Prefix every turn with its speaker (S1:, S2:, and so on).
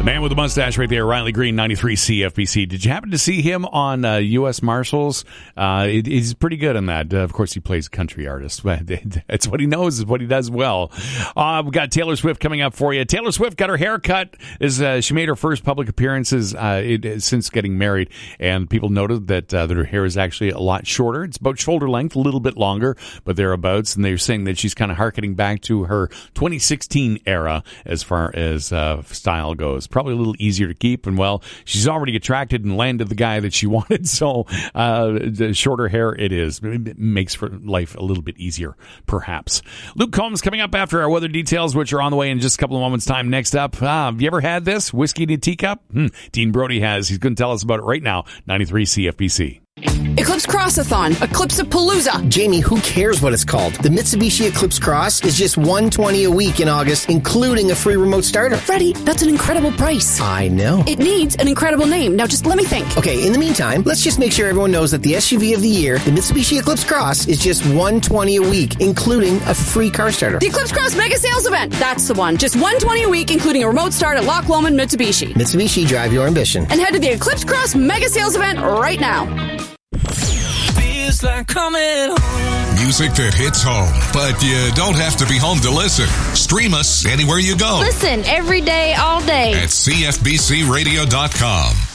S1: Man with the mustache right there, Riley Green, 93 CFBC. Did you happen to see him on U.S. Marshals? He's pretty good on that. Of course, he plays country artist. It's what he knows, is what he does well. We've got Taylor Swift coming up for you. Taylor Swift got her hair cut as she made her first public appearances since getting married, and people noted that her hair is actually a lot shorter. It's about shoulder length, a little bit longer, but thereabouts, and they're saying that she's kind of hearkening back to her 2016 era as far as style goes. Probably a little easier to keep, and well, she's already attracted and landed the guy that she wanted, so the shorter hair it is. It makes for life a little bit easier, perhaps. Luke Combs coming up after our weather details, which are on the way in just a couple of moments' time. Next up, have you ever had this? Whiskey in a teacup? Dean Brody has. He's going to tell us about it right now. 93 CFBC.
S2: Eclipse Crossathon, Eclipse-a-Palooza.
S3: Jamie, who cares what it's called? The Mitsubishi Eclipse Cross is just $120 a week in August, including a free remote starter.
S2: Freddie, that's an incredible price.
S3: I know.
S2: It needs an incredible name. Now just let me think.
S3: Okay, in the meantime, let's just make sure everyone knows that the SUV of the year, the Mitsubishi Eclipse Cross, is just $120 a week, including a free car starter.
S2: The Eclipse Cross Mega Sales Event. That's the one. Just $120 a week, including a remote start at Loch Lomond Mitsubishi.
S3: Mitsubishi, drive your ambition.
S2: And head to the Eclipse Cross Mega Sales Event right now.
S4: Like coming home.
S5: Music that hits home, but you don't have to be home to listen. Stream us anywhere you go.
S6: Listen every day, all day
S5: at CFBCRadio.com.